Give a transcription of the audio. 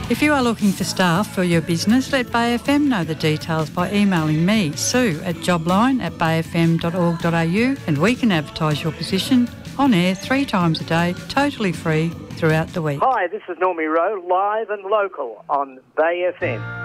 If you are looking for staff for your business, let Bay FM know the details by emailing me, Sue, at jobline@bayfm.org.au, and we can advertise your position on air 3 times a day, totally free throughout the week. Hi, this is Normie Rowe, live and local on Bay FM.